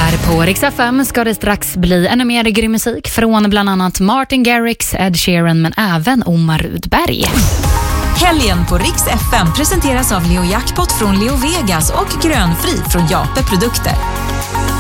Här på Rix FM ska det strax bli ännu mer grym musik från bland annat Martin Garrix, Ed Sheeran men även Omar Rudberg. Helgen på Rix FM presenteras av Leo Jackpot från Leo Vegas och Grönfri från Jape Produkter.